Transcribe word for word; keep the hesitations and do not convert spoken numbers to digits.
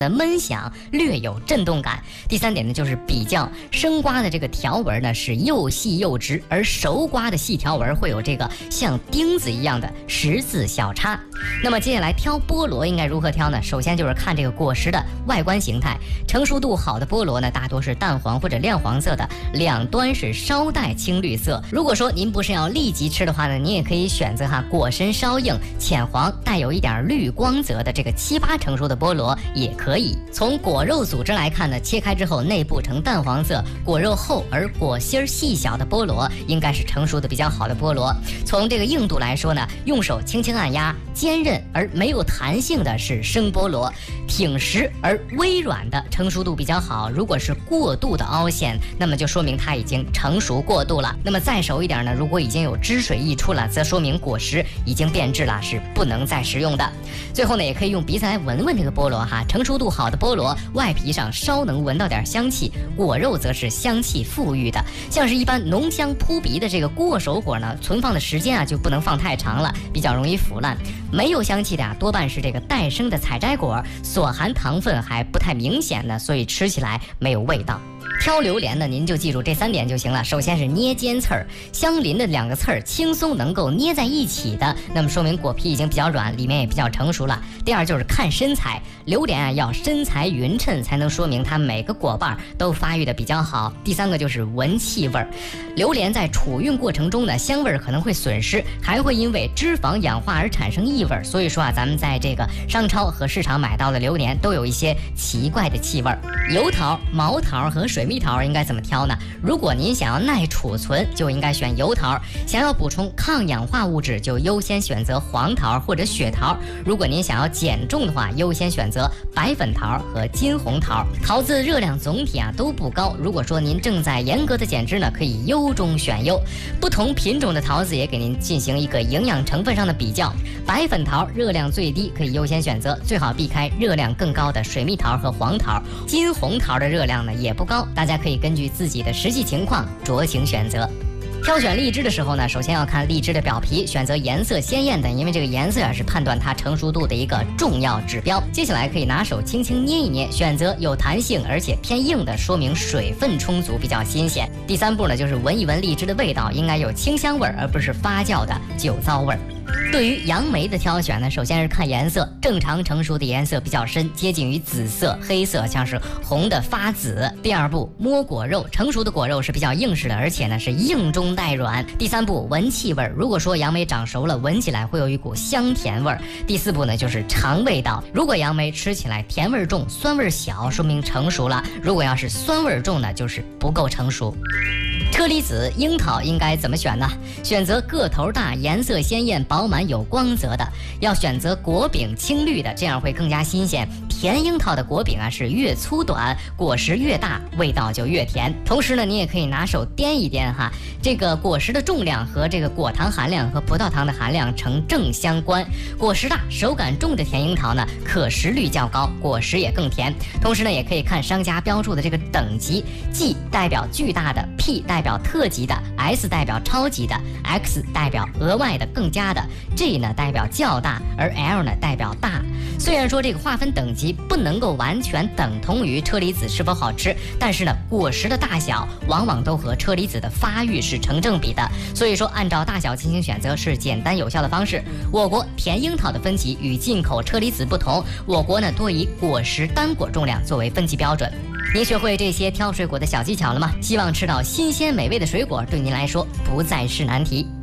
的闷响，略有震动感。第三点呢，就是比较生瓜的这个条纹呢是又细又直，而熟瓜的细条纹会有这个像钉子一样的十字小叉。那么接下来挑菠萝应该如何挑呢？首先就是看这个果实的外观形态，成熟度好的菠萝呢大多是淡黄或者亮黄色的，两端是稍带青绿色。如果说您不是要立即吃的话呢，您也可以选择哈果身稍硬、浅黄、带有一点绿光泽的这个七八成熟的菠萝也可以。从果肉组织来看呢，切开之后内部呈淡黄色，果肉厚而果心细小的菠萝应该是成熟的比较好的菠萝。从这个硬度来说呢，用手轻轻按压，坚韧而没有弹性的是生菠萝，挺实而微软的成熟度比较好。如果是过度的凹陷，那么就说明它已经成熟过度了。那么再熟一点呢，如果已经有汁水溢出了，则说明果实已经变质了，是不能再食用的。最后呢，也可以用鼻子来闻闻这个菠萝哈，成熟度好的菠萝外皮上稍能闻到点香气，果肉则是香气馥郁的。像是一般浓香扑鼻的这个过熟果呢，存放的时间啊就不能放太长了，比较容易腐烂。没有香气的啊，多半是这个待生的采摘果，所含糖分还不太明显呢，所以吃起来没有味道。挑榴莲呢，您就记住这三点就行了。首先是捏尖刺儿，相邻的两个刺儿轻松能够捏在一起的，那么说明果皮已经比较软，里面也比较成熟了。第二就是看身材，榴莲啊要身材匀称，才能说明它每个果瓣都发育的比较好。第三个就是闻气味儿，榴莲在储运过程中呢，香味可能会损失，还会因为脂肪氧化而产生异味，所以说啊，咱们在这个商超和市场买到的榴莲都有一些奇怪的气味。油桃、毛桃和水蜜桃应该怎么挑呢？如果您想要耐储存，就应该选油桃；想要补充抗氧化物质，就优先选择黄桃或者雪桃；如果您想要减重的话，优先选择白粉桃和金红桃。桃子热量总体啊都不高，如果说您正在严格的减脂呢，可以优中选优。不同品种的桃子也给您进行一个营养成分上的比较，白粉桃热量最低，可以优先选择，最好避开热量更高的水蜜桃和黄桃。金红桃的热量呢也不高，大家可以根据自己的实际情况酌情选择。挑选荔枝的时候呢，首先要看荔枝的表皮，选择颜色鲜艳的，因为这个颜色啊是判断它成熟度的一个重要指标。接下来可以拿手轻轻捏一捏，选择有弹性而且偏硬的，说明水分充足，比较新鲜。第三步呢，就是闻一闻荔枝的味道，应该有清香味儿，而不是发酵的酒糟味儿。对于杨梅的挑选呢，首先是看颜色，正常成熟的颜色比较深，接近于紫色、黑色，像是红的发紫。第二步摸果肉，成熟的果肉是比较硬实的，而且呢是硬中带软。第三步闻气味，如果说杨梅长熟了，闻起来会有一股香甜味儿。第四步呢就是尝味道，如果杨梅吃起来甜味重、酸味小，说明成熟了；如果要是酸味重呢，就是不够成熟。车厘子、樱桃应该怎么选呢？选择个头大、颜色鲜艳、饱满有光泽的，要选择果柄青绿的，这样会更加新鲜。甜樱桃的果柄啊是越粗短，果实越大，味道就越甜。同时呢，你也可以拿手掂一掂哈，这个果实的重量和这个果糖含量和葡萄糖的含量成正相关。果实大、手感重的甜樱桃呢，可食率较高，果实也更甜。同时呢，也可以看商家标注的这个等级 ，G 代表巨大的 ，P 代表特级的 ，S 代表超级的 ，X 代表额外的更加的 ，G 呢代表较大，而 L 呢代表大。虽然说这个划分等级不能够完全等同于车厘子是否好吃，但是呢，果实的大小往往都和车厘子的发育是成正比的，所以说按照大小进行选择是简单有效的方式。我国甜樱桃的分级与进口车厘子不同，我国呢多以果实单果重量作为分级标准。您学会这些挑水果的小技巧了吗？希望吃到新鲜美味的水果对您来说不再是难题。